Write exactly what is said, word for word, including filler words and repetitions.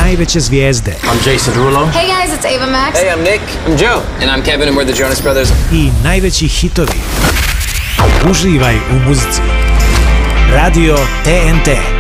najveće zvijezde. I'm Jason Derulo. Hey guys, it's Ava Max. Hey, I'm Nick. I'm Joe. And I'm Kevin and we're the Jonas Brothers. I najveći hitovi. Uživaj u muzici. Radio T N T.